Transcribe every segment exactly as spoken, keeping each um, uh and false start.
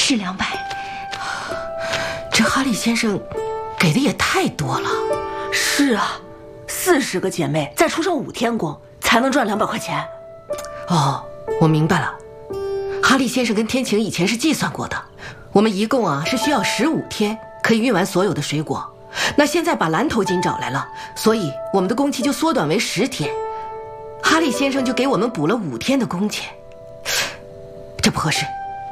是两百。 这哈利先生给的也太多了。 是啊，四十个姐妹再出上五天工，才能赚两百块钱。 哦，我明白了。哈利先生跟天晴以前是计算过的，我们一共啊是需要十五天可以运完所有的水果。那现在把蓝头巾找来了，所以我们的工期就缩短为十天。哈利先生就给我们补了五天的工钱，这不合适。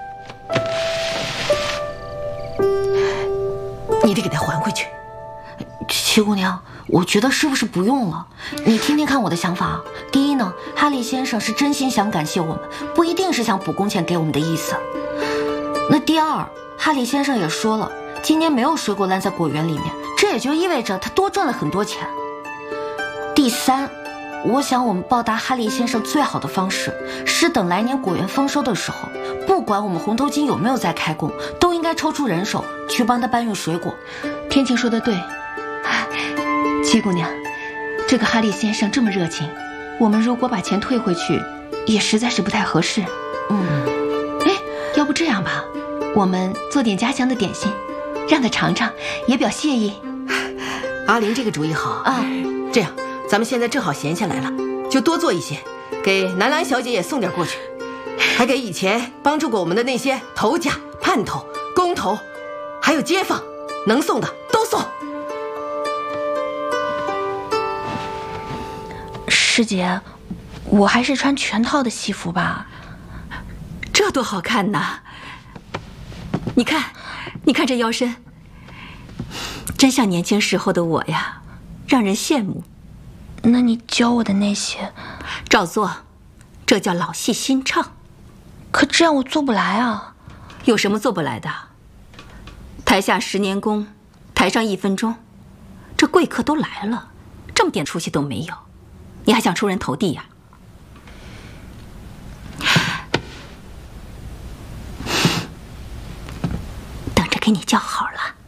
你得给他还回去。 七姑娘，我觉得是不是不用了？你听听看我的想法啊。第一呢，哈利先生是真心想感谢我们，不一定是想补工钱给我们的意思。那第二，哈利先生也说了，今年没有水果烂在果园里面，这也就意味着他多赚了很多钱。第三，我想我们报答哈利先生最好的方式是等来年果园丰收的时候，不管我们红头巾有没有在开工，都应该抽出人手去帮他搬运水果。 天晴说的对，七姑娘，这个哈利先生这么热情，我们如果把钱退回去，也实在是不太合适。 嗯， 哎，要不这样吧，我们做点家乡的点心，让他尝尝，也表谢意。 阿玲这个主意好啊， 这样咱们现在正好闲下来了，就多做一些，给南兰小姐也送点过去，还给以前帮助过我们的那些头家、盼头、工头，还有街坊，能送的都送。 师姐，我还是穿全套的西服吧。 这多好看呐！你看，你看这腰身，真像年轻时候的我呀，让人羡慕。 那你教我的那些， 照做，这叫老戏新唱。 可这样我做不来啊。 有什么做不来的？台下十年功，台上一分钟，这贵客都来了，这么点出息都没有，你还想出人头地呀？等着给你叫好了。